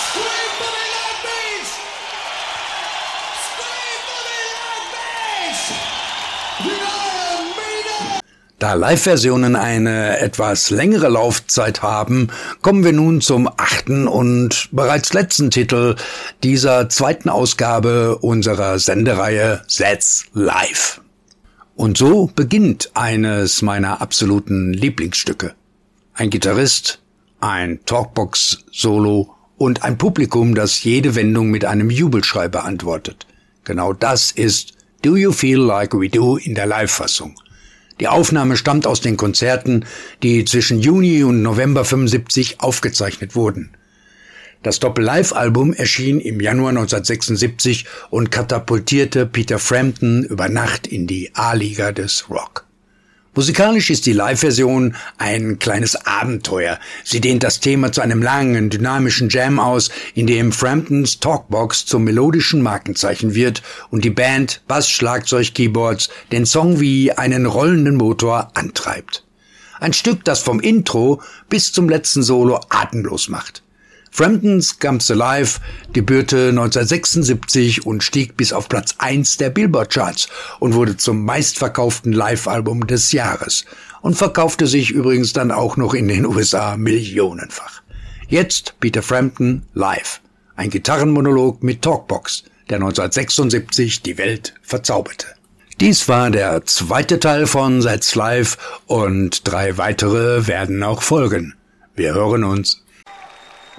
Da Live-Versionen eine etwas längere Laufzeit haben, kommen wir nun zum 8. und bereits letzten Titel dieser 2. Ausgabe unserer Sendereihe That's Live. Und so beginnt eines meiner absoluten Lieblingsstücke. Ein Gitarrist, ein Talkbox-Solo und ein Publikum, das jede Wendung mit einem Jubelschrei beantwortet. Genau das ist Do You Feel Like We Do in der Live-Fassung. Die Aufnahme stammt aus den Konzerten, die zwischen Juni und November 75 aufgezeichnet wurden. Das Doppel-Live-Album erschien im Januar 1976 und katapultierte Peter Frampton über Nacht in die A-Liga des Rock. Musikalisch ist die Live-Version ein kleines Abenteuer. Sie dehnt das Thema zu einem langen, dynamischen Jam aus, in dem Framptons Talkbox zum melodischen Markenzeichen wird und die Band, Bass, Schlagzeug, Keyboards den Song wie einen rollenden Motor antreibt. Ein Stück, das vom Intro bis zum letzten Solo atemlos macht. Framptons Comes Alive debütierte 1976 und stieg bis auf Platz 1 der Billboard-Charts und wurde zum meistverkauften Live-Album des Jahres und verkaufte sich übrigens dann auch noch in den USA millionenfach. Jetzt Peter Frampton live, ein Gitarrenmonolog mit Talkbox, der 1976 die Welt verzauberte. Dies war der 2. Teil von That's Live und 3 weitere werden noch folgen. Wir hören uns.